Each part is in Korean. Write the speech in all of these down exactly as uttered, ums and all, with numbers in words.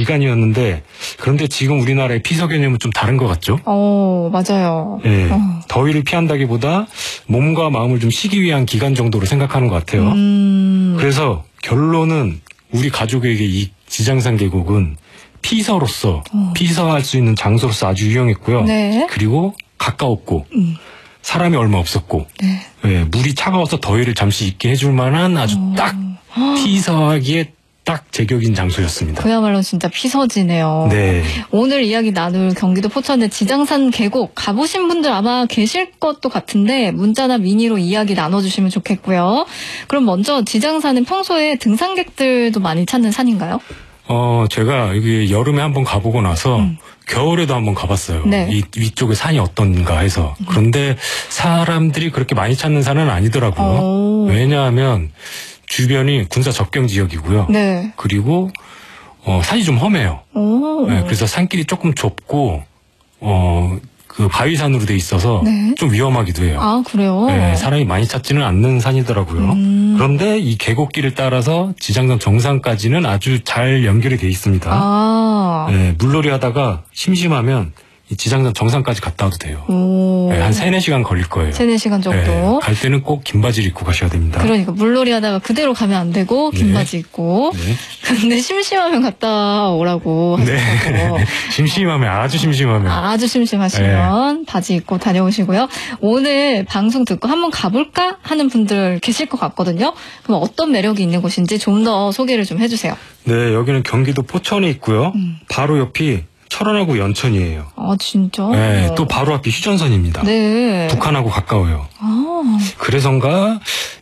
일간이었는데 그런데 지금 우리나라의 피서 개념은 좀 다른 것 같죠? 어, 맞아요. 네, 어. 더위를 피한다기보다 몸과 마음을 좀 쉬기 위한 기간 정도로 생각하는 것 같아요. 음. 그래서 결론은 우리 가족에게 이 지장산 계곡은 피서로서 어. 피서할 수 있는 장소로서 아주 유용했고요. 네. 그리고 가까웠고 음. 사람이 얼마 없었고 네. 네, 물이 차가워서 더위를 잠시 잊게 해줄 만한 아주 어. 딱 피서하기에 딱 제격인 장소였습니다. 그야말로 진짜 피서지네요. 네. 오늘 이야기 나눌 경기도 포천의 지장산 계곡 가보신 분들 아마 계실 것도 같은데 문자나 미니로 이야기 나눠주시면 좋겠고요. 그럼 먼저 지장산은 평소에 등산객들도 많이 찾는 산인가요? 어, 제가 여기 여름에 한번 가보고 나서 음. 겨울에도 한번 가봤어요. 네. 이 위쪽에 산이 어떤가 해서. 그런데 사람들이 그렇게 많이 찾는 산은 아니더라고요. 오. 왜냐하면 주변이 군사 접경 지역이고요. 네. 그리고 어, 산이 좀 험해요. 오. 네, 그래서 산길이 조금 좁고 어, 그 바위산으로 돼 있어서 네. 좀 위험하기도 해요. 아, 그래요? 네, 사람이 많이 찾지는 않는 산이더라고요. 음. 그런데 이 계곡길을 따라서 지장산 정상까지는 아주 잘 연결이 돼 있습니다. 아. 네, 물놀이 하다가 심심하면 이 지장산 정상까지 갔다 와도 돼요. 오. 네, 한 세네 시간 걸릴 거예요. 세네 시간 정도. 네, 갈 때는 꼭 긴 바지를 입고 가셔야 됩니다. 그러니까 물놀이 하다가 그대로 가면 안 되고 긴 네. 바지 입고. 네. 근데 심심하면 갔다 오라고 네. 하셨고. 심심하면 아주 심심하면. 아주 심심하시면 네. 바지 입고 다녀오시고요. 오늘 방송 듣고 한번 가볼까 하는 분들 계실 것 같거든요. 그럼 어떤 매력이 있는 곳인지 좀 더 소개를 좀 해주세요. 네, 여기는 경기도 포천에 있고요. 음. 바로 옆이 철원하고 연천이에요. 아, 진짜? 네, 또 바로 앞이 휴전선입니다. 네. 북한하고 가까워요. 아. 그래서인가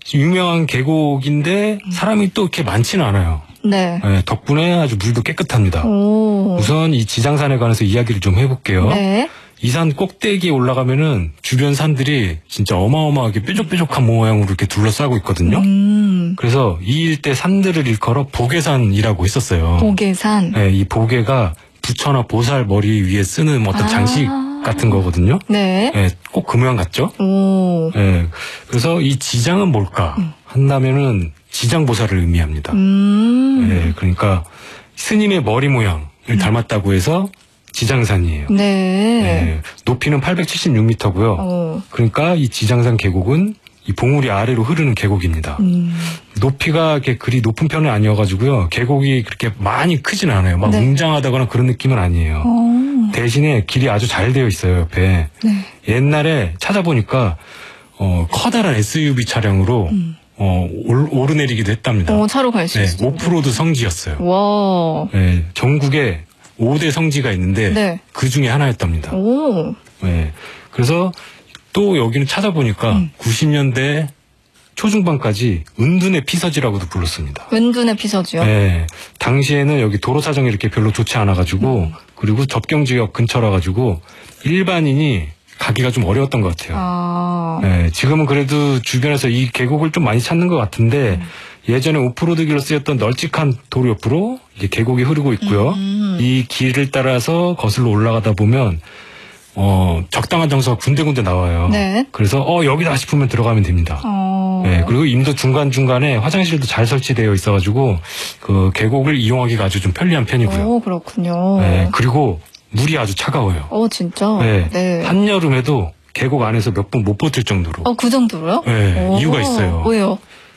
유명한 계곡인데 사람이 또 이렇게 많지는 않아요. 네. 네, 덕분에 아주 물도 깨끗합니다. 오. 우선 이 지장산에 관해서 이야기를 좀 해볼게요. 네. 이 산 꼭대기에 올라가면은 주변 산들이 진짜 어마어마하게 뾰족뾰족한 모양으로 이렇게 둘러싸고 있거든요. 음. 그래서 이 일대 산들을 일컬어 보계산이라고 했었어요. 보계산. 네, 이 보계가 부처나 보살 머리 위에 쓰는 어떤 아. 장식 같은 거거든요. 네. 네, 꼭 그 모양 같죠? 오. 네, 그래서 이 지장은 뭘까 한다면은 지장보살을 의미합니다. 음. 네, 그러니까 스님의 머리 모양을 닮았다고 해서 지장산이에요. 네. 네, 높이는 팔백칠십육 미터고요. 어. 그러니까 이 지장산 계곡은 이 봉우리 아래로 흐르는 계곡입니다. 음. 높이가 이렇게 그리 높은 편은 아니어가지고요. 계곡이 그렇게 많이 크진 않아요. 막 네. 웅장하다거나 그런 느낌은 아니에요. 어. 대신에 길이 아주 잘 되어 있어요, 옆에. 네. 옛날에 찾아보니까 어, 커다란 에스유브이 차량으로 음. 어, 올, 오르내리기도 했답니다. 어, 차로 갈 수 네, 있어요. 오프로드 성지였어요. 와. 네, 전국에 오 대 성지가 있는데 네. 그 중에 하나였답니다. 오. 네, 그래서 또 여기는 찾아보니까 음. 구십 년대 초중반까지 은둔의 피서지라고도 불렀습니다. 은둔의 피서지요? 네, 당시에는 여기 도로 사정이 이렇게 별로 좋지 않아가지고 음. 그리고 접경 지역 근처라 가지고 일반인이 가기가 좀 어려웠던 것 같아요. 아. 네, 지금은 그래도 주변에서 이 계곡을 좀 많이 찾는 것 같은데 음. 예전에 오프로드 길로 쓰였던 널찍한 도로 옆으로 이제 계곡이 흐르고 있고요. 음. 이 길을 따라서 거슬러 올라가다 보면 어, 적당한 장소가 군데군데 나와요. 네. 그래서 어 여기다 싶으면 들어가면 됩니다. 어. 네, 그리고 임도 중간중간에 화장실도 잘 설치되어 있어가지고 그 계곡을 이용하기가 아주 좀 편리한 편이고요. 오, 그렇군요. 네, 그리고 물이 아주 차가워요. 어, 진짜? 네, 네. 한여름에도 계곡 안에서 몇 분 못 버틸 정도로. 어, 그 정도로요? 네, 오. 이유가 있어요. 왜요?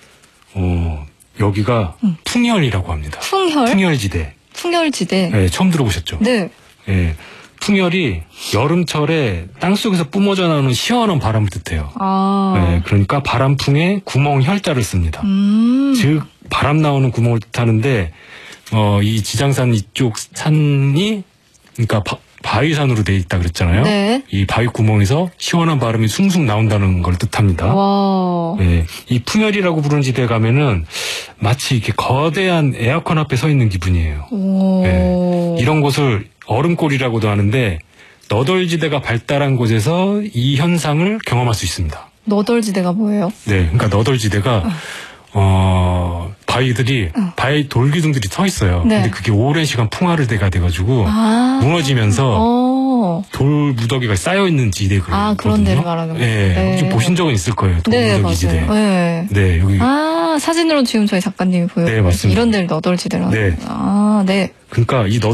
어, 여기가 음. 풍열이라고 합니다. 풍혈? 풍열지대. 풍열지대. 네, 처음 들어보셨죠? 네. 네, 풍열이 여름철에 땅속에서 뿜어져 나오는 시원한 바람을 뜻해요. 아. 네, 그러니까 바람풍에 구멍 혈자를 씁니다. 음. 즉 바람 나오는 구멍을 뜻하는데 어, 이 지장산 이쪽 산이 그러니까 바, 바위산으로 돼 있다 그랬잖아요. 네. 이 바위 구멍에서 시원한 바람이 숭숭 나온다는 걸 뜻합니다. 와. 네, 이 풍열이라고 부르는 지대에 가면은 마치 이렇게 거대한 에어컨 앞에 서 있는 기분이에요. 오. 네, 이런 곳을 얼음골이라고도 하는데 너덜지대가 발달한 곳에서 이 현상을 경험할 수 있습니다. 너덜지대가 뭐예요? 네, 그러니까 너덜지대가 어, 바위들이 어. 바위 돌기둥들이 서 있어요. 네. 근데 그게 오랜 시간 풍화를대가 돼가지고 아. 무너지면서 어. 돌 무더기가 쌓여 있는 지대거든요. 아, 그런 데를 말하는 거예요. 네, 네. 혹시 보신 적은 있을 거예요. 돌 네, 무더기 맞아요. 지대. 네. 네, 여기. 아, 사진으로 지금 저희 작가님이 보여. 네, 맞습니다. 이런 데를 너덜지대라고. 네. 아, 네. 그러니까 이